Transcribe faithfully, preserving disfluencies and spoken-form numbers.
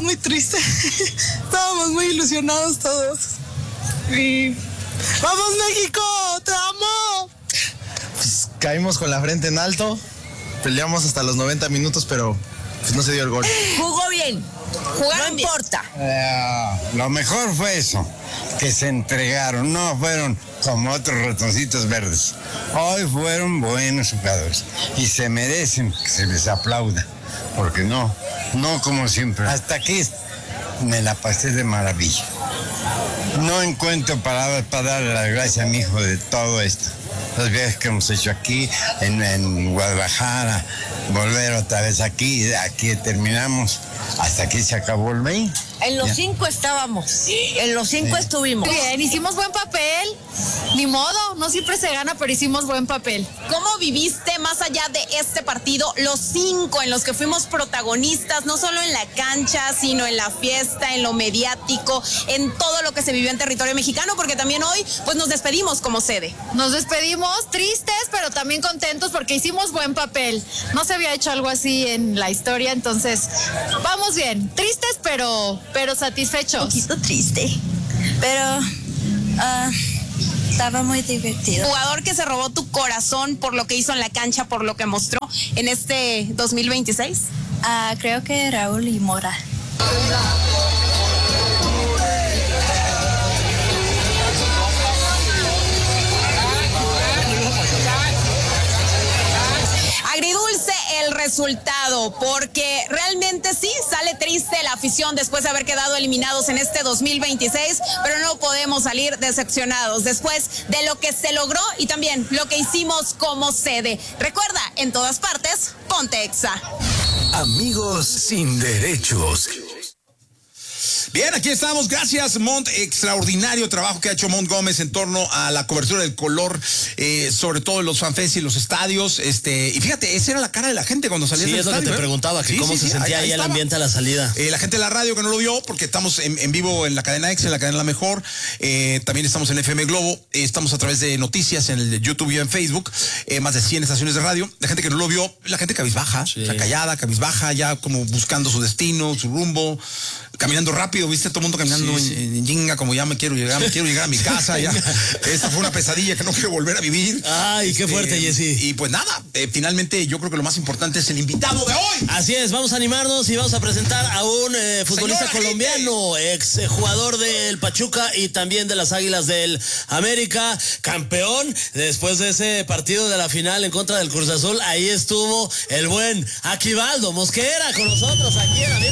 muy triste. Estábamos muy ilusionados todos. Y ¡vamos, México! ¡Te amo! Pues caímos con la frente en alto. Peleamos hasta los noventa minutos, pero pues no se dio el gol. Jugó bien. Jugaron no importa. Uh, lo mejor fue eso, que se entregaron, no fueron como otros ratoncitos verdes. Hoy fueron buenos jugadores y se merecen que se les aplauda, porque no, no como siempre. Hasta aquí me la pasé de maravilla. No encuentro palabras para darle las gracias a mi hijo de todo esto. Los viajes que hemos hecho aquí, en, en Guadalajara, volver otra vez aquí, aquí terminamos, hasta aquí se acabó el veinte. En los ya. cinco estábamos, en los cinco sí. estuvimos. Bien, hicimos buen papel, ni modo, no siempre se gana, pero hicimos buen papel. ¿Cómo viviste, más allá de este partido, los cinco en los que fuimos protagonistas, no solo en la cancha, sino en la fiesta, en lo mediático, en todo lo que se vivió en territorio mexicano? Porque también hoy, pues nos despedimos como sede. Nos despedimos tristes, pero también contentos porque hicimos buen papel. No se había hecho algo así en la historia, entonces vamos bien, tristes, pero... pero satisfechos. Un poquito triste, pero uh, estaba muy divertido. Jugador que se robó tu corazón por lo que hizo en la cancha, por lo que mostró en este dos mil veintiséis. Uh, creo que Raúl y Mora. Agridulce el resultado, porque realmente sí sale triste la afición después de haber quedado eliminados en este dos mil veintiséis, pero no podemos salir decepcionados después de lo que se logró y también lo que hicimos como sede. Recuerda, en todas partes, ponte Exa. Amigos sin derechos. Bien, aquí estamos. Gracias, Mont. Extraordinario trabajo que ha hecho Mont Gómez en torno a la cobertura del color, eh, sobre todo en los fanfests y los estadios. Este, y fíjate, esa era la cara de la gente cuando salía sí, del estadio. Sí, es lo que te ¿eh? preguntaba, que sí, cómo sí, se sí, sentía ahí, ahí el ambiente a la salida. Eh, la gente de la radio que no lo vio, porque estamos en, en vivo en la cadena X, en la cadena La Mejor. Eh, también estamos en F M Globo. Eh, estamos a través de noticias en el YouTube y en Facebook. Eh, más de cien estaciones de radio. La gente que no lo vio, la gente cabizbaja, sí. o sea, callada, cabizbaja, ya como buscando su destino, su rumbo. Caminando rápido, viste, todo el mundo caminando sí, sí. en, en jinga, como ya me quiero llegar, me quiero llegar a mi casa, ya. Esta fue una pesadilla que no quiero volver a vivir. Ay, qué fuerte, eh, Jessy. Y pues nada, eh, finalmente yo creo que lo más importante es el invitado de hoy. Así es, vamos a animarnos y vamos a presentar a un eh, futbolista Señora colombiano, gente. ex eh, jugador del Pachuca y también de las Águilas del América, campeón después de ese partido de la final en contra del Cruz Azul. Ahí estuvo el buen Aquivaldo Mosquera con nosotros aquí en